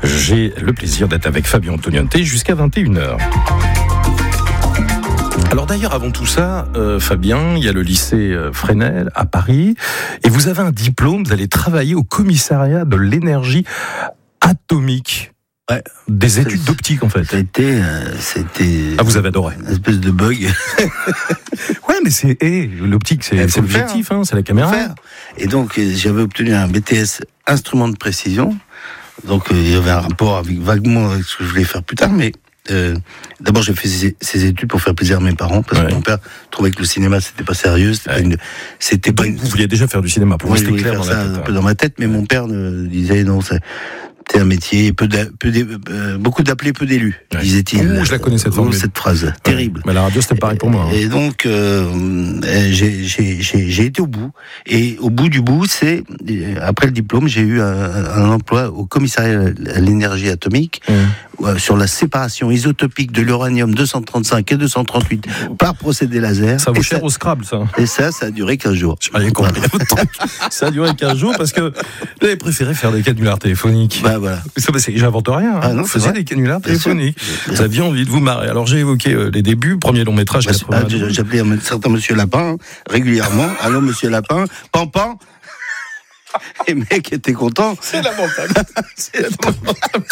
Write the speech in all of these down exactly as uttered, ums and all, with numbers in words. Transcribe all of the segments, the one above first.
J'ai le plaisir d'être avec Fabien Antoniente jusqu'à vingt et une heures. Alors d'ailleurs, avant tout ça, euh, Fabien, il y a le lycée euh, Fresnel à Paris, et vous avez un diplôme, vous allez travailler au commissariat de l'énergie atomique. Ouais. Des études d'optique en fait. Ça a été, euh, c'était. Ah, vous avez adoré. Une espèce de bug. Ouais, mais c'est, hey, l'optique, c'est, c'est l'objectif, hein, c'est la caméra. Et donc, j'avais obtenu un B T S instrument de précision. Donc, il y avait un rapport avec, vaguement avec ce que je voulais faire plus tard, mais euh, d'abord, j'ai fait ces, ces études pour faire plaisir à mes parents, parce ouais. que mon père trouvait que le cinéma, c'était pas sérieux, c'était ouais. pas une, c'était donc, pas une... Vous vouliez déjà faire du cinéma, pour moi, rester clair dans dans la la tête, ça un peu dans ma tête, mais ouais. mon père ne disait non, c'est, c'est un métier, peu d'a, peu d'a, euh, beaucoup d'appelés, peu d'élus, ouais. disait-il. Ouh, je la connais cette, euh, cette phrase, ouais. terrible. Mais la radio, c'était pareil pour moi. Hein. Et donc, euh, j'ai, j'ai, j'ai, j'ai été au bout. Et au bout du bout, c'est, après le diplôme, j'ai eu un, un emploi au commissariat à l'énergie atomique, mmh. sur la séparation isotopique de l'uranium deux cent trente-cinq et deux cent trente-huit par procédé laser. Ça vaut cher ça, au Scrabble, ça. Et ça, ça a duré quinze jours. J'ai rien compris. Ça a duré quinze jours parce que j'avais préféré faire des canulars téléphoniques. Bah voilà. Ça, j'invente rien. Hein. Ah non, vous faisiez des canulars téléphoniques. Vous aviez envie de vous marrer. Alors j'ai évoqué euh, les débuts, premier long métrage. Bah, ah, j'appelais un certain Monsieur Lapin régulièrement. Allô Monsieur Lapin, Pampan. Et mec était content. C'est lamentable. C'est lamentable.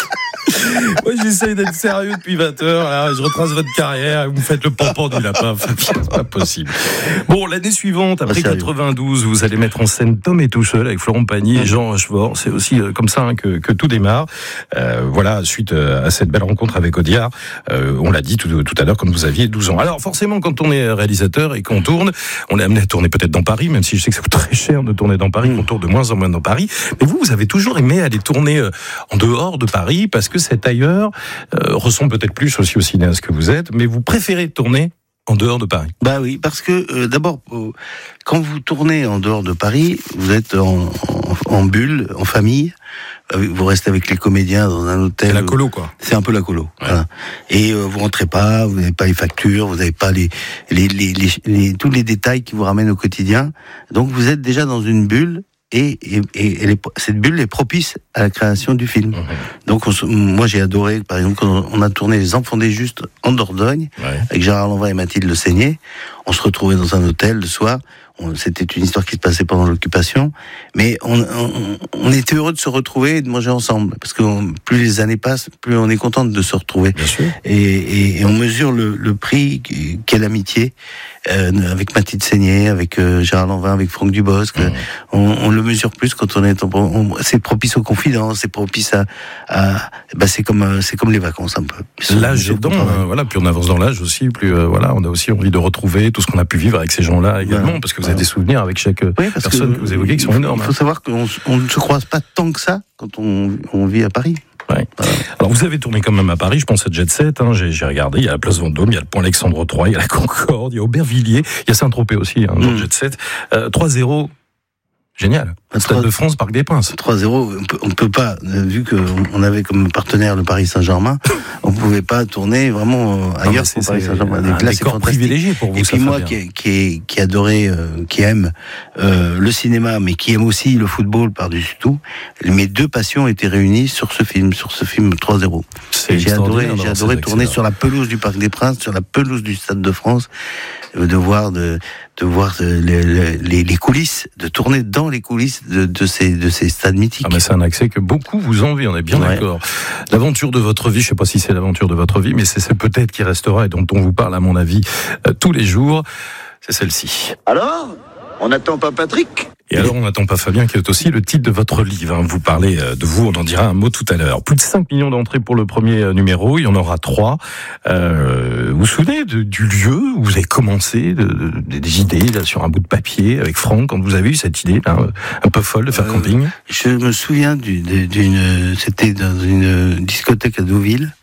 Moi, j'essaye d'être sérieux depuis vingt heures. Là, je retrace votre carrière. Vous me faites le pampan du lapin. C'est pas possible. Bon, l'année suivante, après quatre-vingt-douze, vous allez mettre en scène Tom est tout seul avec Florent Pagny et Jean Rochefort. C'est aussi euh, comme ça hein, que, que tout démarre. Euh, voilà, suite euh, à cette belle rencontre avec Audiard, euh, on l'a dit tout, tout à l'heure, quand vous aviez douze ans. Alors, forcément, quand on est réalisateur et qu'on tourne, on est amené à tourner peut-être dans Paris, même si je sais que c'est très cher de tourner dans Paris, mmh. qu'on tourne de moins en moins dans Paris. Mais vous, vous avez toujours aimé aller tourner euh, en dehors de Paris parce que cet ailleurs euh, ressemble peut-être plus aussi au cinéaste que vous êtes, mais vous préférez tourner en dehors de Paris. Bah oui, parce que euh, d'abord, euh, quand vous tournez en dehors de Paris, vous êtes en, en, en bulle, en famille, vous restez avec les comédiens dans un hôtel. C'est la colo, quoi. C'est un peu la colo. Ouais. Voilà. Et euh, vous rentrez pas, vous n'avez pas les factures, vous n'avez pas les, les, les, les, les, tous les détails qui vous ramènent au quotidien. Donc vous êtes déjà dans une bulle. Et, et, et, et les, cette bulle est propice à la création du film. Mmh. Donc, on, moi, j'ai adoré, par exemple, quand on a tourné Les Enfants des Justes en Dordogne, ouais. avec Gérard Lanvin et Mathilde Le Seigné. On se retrouvait dans un hôtel le soir. On, c'était une histoire qui se passait pendant l'occupation. Mais on, on, on était heureux de se retrouver et de manger ensemble. Parce que on, plus les années passent, plus on est content de se retrouver. Bien sûr. Et, et, et on mesure le, le prix qu'est l'amitié. Euh, avec Mathilde Seigné, avec euh, Gérard Lanvin, avec Franck Dubosc. Mmh. On, on le mesure plus quand on est... On, on, c'est propice aux confidences, c'est propice à... à bah c'est, comme, c'est comme les vacances un peu. L'âge aidant, euh, voilà, plus on avance dans l'âge aussi, plus euh, voilà, on a aussi envie de retrouver tout ce qu'on a pu vivre avec ces gens-là également, voilà. parce que vous avez des souvenirs avec chaque oui, personne que, que vous évoquez qui sont énormes. Il faut savoir qu'on on ne se croise pas tant que ça quand on, on vit à Paris. Ouais. Alors vous avez tourné quand même à Paris, je pense à Jet Set, hein, j'ai, j'ai regardé, il y a la place Vendôme, il y a le pont Alexandre trois, il y a la Concorde, il y a Aubervilliers, il y a Saint-Tropez aussi, hein, dans mmh. Jet Set. Euh, trois zéro, génial. Stade de France, Parc des Princes. trois zéro, on peut, on peut pas, vu qu'on avait comme partenaire le Paris Saint-Germain, on pouvait pas tourner vraiment ailleurs qu'au Paris Saint-Germain. Un là, décor privilégié pour vous. Et puis moi, qui, qui, qui adorais, euh, qui aime euh, le cinéma, mais qui aime aussi le football par-dessus tout, mes deux passions étaient réunies sur ce film, sur ce film trois zéro. J'ai adoré, j'ai adoré tourner sur la pelouse du Parc des Princes, sur la pelouse du Stade de France, de voir de, de voir les, les, les coulisses, de tourner dans les coulisses de, de ces de ces stades mythiques. Ah mais c'est un accès que beaucoup vous envient, on est bien ouais. d'accord. L'aventure de votre vie, je sais pas si c'est l'aventure de votre vie, mais c'est celle peut-être qui restera et dont on vous parle à mon avis euh, tous les jours. C'est celle-ci. Alors, on n'attend pas Patrick ? Et alors, on n'attend pas Fabien, qui est aussi le titre de votre livre. Hein. Vous parlez de vous, on en dira un mot tout à l'heure. Plus de cinq millions d'entrées pour le premier numéro, il y en aura trois. Euh, vous vous souvenez de, du lieu où vous avez commencé, de, de, des idées là, sur un bout de papier avec Franck, quand vous avez eu cette idée là, un peu folle de faire euh, camping ? Je me souviens d'une, d'une, c'était dans une discothèque à Deauville.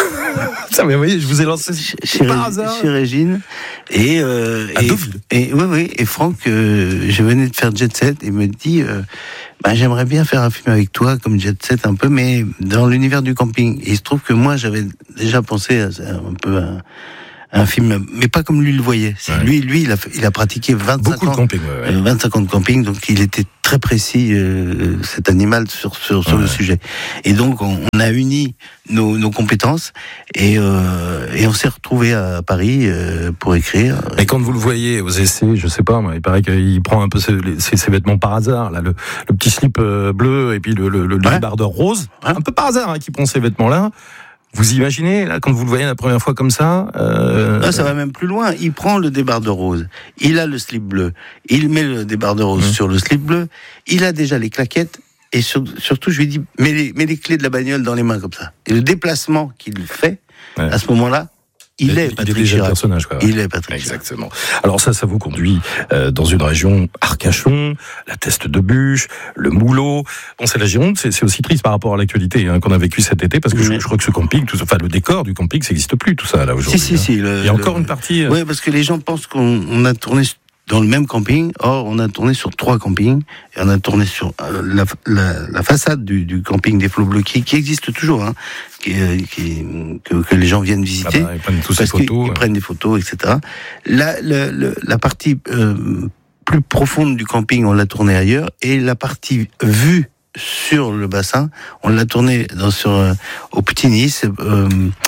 Ça, mais oui, je vous ai lancé chez, par hasard. Chez Régine. Et, euh, à et, Deauville. Et, oui, oui, et Franck, euh, je venais de faire Jet Set et me dit, euh, bah, j'aimerais bien faire un film avec toi, comme Jet Set un peu, mais dans l'univers du camping. Et il se trouve que moi, j'avais déjà pensé à, à un peu à, un film, mais pas comme lui le voyait. C'est Ouais. Lui, lui, il a, il a pratiqué vingt-cinq Beaucoup ans, de camping, ouais, ouais. euh, vingt-cinq ans de camping, donc il était très précis, euh, cet animal, sur, sur, sur Ouais. le sujet. Et donc, on, on a uni nos, nos compétences et, euh, et on s'est retrouvés à Paris euh, pour écrire. Et quand vous le voyez aux essais, je sais pas, moi, il paraît qu'il prend un peu ses, ses, ses vêtements par hasard, là, le, le petit slip euh, bleu et puis le, le, le Ouais. débardeur rose, Ouais. un peu par hasard, hein, qui prend ces vêtements-là. Vous imaginez, là, quand vous le voyez la première fois comme ça, euh... Là, ça va même plus loin. Il prend le débardeur rose, il a le slip bleu, il met le débardeur rose Mmh. sur le slip bleu, il a déjà les claquettes, et sur, surtout, je lui dis, mets les, mets les clés de la bagnole dans les mains comme ça. Et le déplacement qu'il fait, Ouais. à ce moment-là, il, est Patrick déjà Chirac. le personnage, quoi. Il est Patrick Chirac. Exactement. Alors ça, ça vous conduit euh, dans une région Arcachon, la Teste de Bûche, le Moulot. Bon, c'est la Gironde, c'est, c'est aussi triste par rapport à l'actualité hein, qu'on a vécu cet été, parce que je, Oui. je crois que ce camping, tout, enfin le décor du camping, ça n'existe plus, tout ça là Si, aujourd'hui. si, hein. si. Le, Il y a encore le- une partie. euh, Ouais, parce que les gens pensent qu'on on a tourné dans le même camping. Or, on a tourné sur trois campings. Et on a tourné sur euh, la, la, la façade du, du camping des Flots Bleus, qui, qui existe toujours, hein, qui, euh, qui, que, que les gens viennent ah visiter. bah, ils prennent tous ces Parce qu'ils photos. ils euh. prennent des photos, et cetera. La, la, la, la partie euh, plus profonde du camping, on l'a tournée ailleurs. Et la partie vue sur le bassin, on l'a tournée dans, sur, euh, au Petit Nice, euh,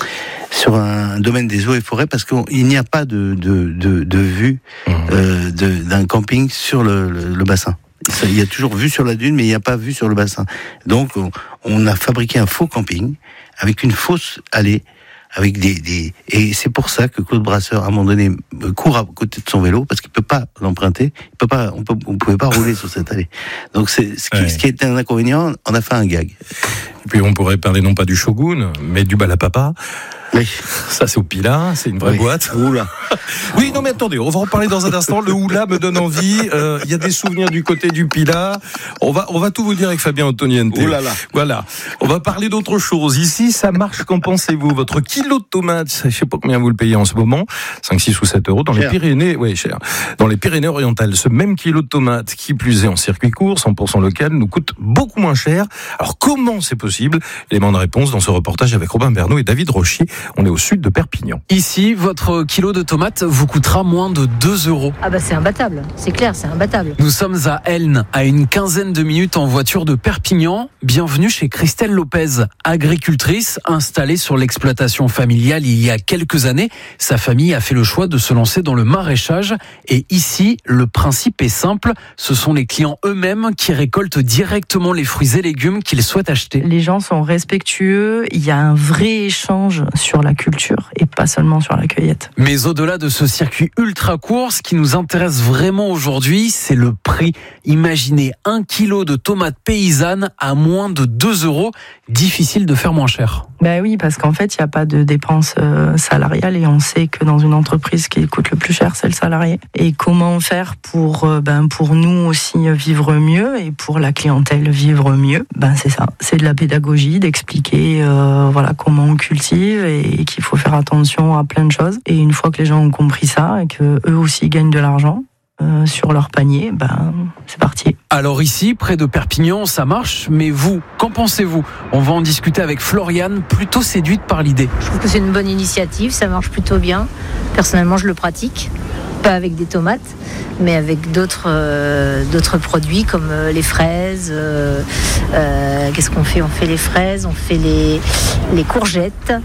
sur un domaine des eaux et forêts, parce qu'il n'y a pas de, de, de, de vue Mmh. euh, de, d'un camping sur le, le, le bassin. Ça, il y a toujours vue sur la dune, mais il n'y a pas vue sur le bassin. Donc, on, on a fabriqué un faux camping avec une fausse allée, avec des, des et c'est pour ça que Claude Brasseur, à un moment donné, court à côté de son vélo parce qu'il peut pas l'emprunter. Il peut pas, on peut, on pouvait pas rouler sur cette allée. Donc, c'est ce qui, Ouais. ce qui était un inconvénient. On a fait un gag. Et puis on pourrait parler non pas du Shogun, mais du Balapapa. Oui. Ça c'est au Pila, c'est une vraie Oui. boîte. Oula. Oui, non mais attendez, on va en parler dans un instant. Le Oula me donne envie. Euh, Il y a des souvenirs du côté du Pila. On va, on va tout vous dire avec Fabien Antoniente. Ouh là là. Voilà. On va parler d'autre chose. Ici, ça marche. Qu'en pensez-vous? Votre kilo de tomates, je sais pas combien vous le payez en ce moment, cinq, six ou sept euros dans Cher. les Pyrénées. Oui, cher. Dans les Pyrénées-Orientales, ce même kilo de tomates, qui plus est en circuit court, cent pour cent local, nous coûte beaucoup moins cher. Alors comment c'est possible? Élément de réponse dans ce reportage avec Robin Bernot et David Rochier. On est au sud de Perpignan. Ici, votre kilo de tomates vous coûtera moins de deux euros. Ah bah c'est imbattable, c'est clair, c'est imbattable. Nous sommes à Elne, à une quinzaine de minutes en voiture de Perpignan. Bienvenue chez Christelle Lopez, agricultrice installée sur l'exploitation familiale il y a quelques années. Sa famille a fait le choix de se lancer dans le maraîchage. Et ici, le principe est simple. Ce sont les clients eux-mêmes qui récoltent directement les fruits et légumes qu'ils souhaitent acheter. Les gens sont respectueux, il y a un vrai échange sur la culture et pas seulement sur la cueillette. Mais au-delà de ce circuit ultra court, ce qui nous intéresse vraiment aujourd'hui, c'est le prix. Imaginez un kilo de tomates paysannes à moins de deux euros. Difficile de faire moins cher. Ben oui, parce qu'en fait, il n'y a pas de dépenses euh, salariales et on sait que dans une entreprise, ce qui coûte le plus cher, c'est le salarié. Et comment faire pour, euh, ben, pour nous aussi vivre mieux et pour la clientèle vivre mieux? Ben c'est ça, c'est de la pédagogie, d'expliquer euh, voilà comment on cultive et qu'il faut faire attention à plein de choses. Et une fois que les gens ont compris ça et que eux aussi gagnent de l'argent euh, sur leur panier, ben c'est parti. Alors ici, près de Perpignan, ça marche, mais vous, qu'en pensez-vous? On va en discuter avec Floriane, plutôt séduite par l'idée. Je trouve que c'est une bonne initiative, ça marche plutôt bien. Personnellement, je le pratique. Pas avec des tomates, mais avec d'autres euh, d'autres produits comme euh, les fraises. Euh, euh, qu'est-ce qu'on fait? On fait les fraises, on fait les, les courgettes.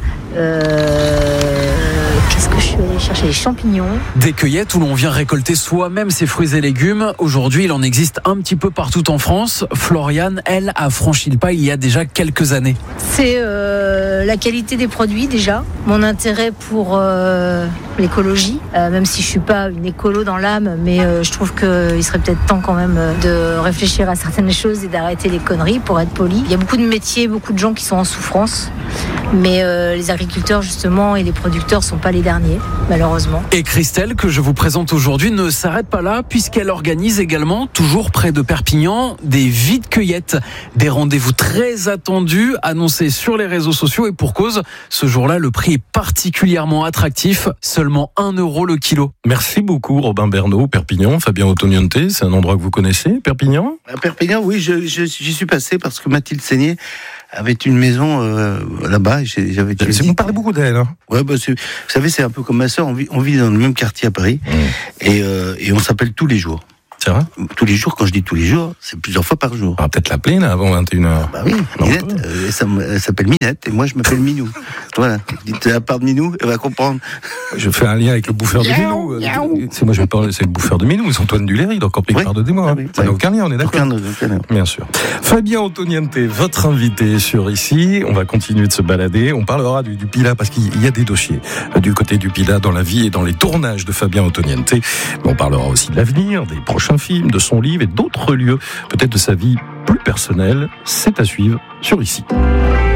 Euh, qu'est-ce que je suis allée chercher? Les champignons. Des cueillettes où l'on vient récolter soi-même ses fruits et légumes. Aujourd'hui, il en existe un petit peu partout en France. Floriane, elle, a franchi le pas il y a déjà quelques années. C'est euh, la qualité des produits déjà, mon intérêt pour euh, l'écologie, euh, même si je suis pas une écolo dans l'âme, mais euh, je trouve qu'il serait peut-être temps quand même de réfléchir à certaines choses et d'arrêter les conneries, pour être poli. Il y a beaucoup de métiers, beaucoup de gens qui sont en souffrance, mais euh, les agriculteurs justement et les producteurs sont pas les derniers, malheureusement. Et Christelle, que je vous présente aujourd'hui, ne s'arrête pas là, puisqu'elle organise également, toujours près de Perpignan, des vide-cueillettes. Des rendez-vous très attendus, annoncés sur les réseaux sociaux, et pour cause, ce jour-là, le prix est particulièrement attractif, seulement un euro le kilo. Merci beaucoup Robin Bernot, Perpignan, Fabien Antoniente, c'est un endroit que vous connaissez, Perpignan? À Perpignan, oui, je, je, j'y suis passé parce que Mathilde Seigné avait une maison euh, là-bas. Et j'avais Vous parlez beaucoup d'elle. Hein. Ouais, bah, c'est, vous savez, c'est un peu comme ma sœur. sœur, on vit, on vit dans le même quartier à Paris, mmh. et, euh, et on s'appelle tous les jours. C'est vrai ? Tous les jours, quand je dis tous les jours, c'est plusieurs fois par jour. On va peut-être l'appeler là, avant vingt et une heures. Ah bah oui, Minette, euh, ça, elle s'appelle Minette, et moi je m'appelle Minou. Voilà, dites la part de Minou, elle va comprendre. Je fais un lien avec le bouffeur de Minou. C'est moi je vais parler, c'est le bouffeur de Minou, c'est Antoine Duléry, il a encore pris oui. pardonnez-moi. Oui, ça n'a oui. aucun lien, on est d'accord. Aucun, aucun. Bien sûr. Fabien Antoniente, votre invité sur Ici. On va continuer de se balader. On parlera du, du Pilat parce qu'il y a des dossiers du côté du Pilat dans la vie et dans les tournages de Fabien Antoniente. Mais on parlera aussi de l'avenir, des prochains films, de son livre et d'autres lieux, peut-être de sa vie plus personnelle. C'est à suivre sur Ici.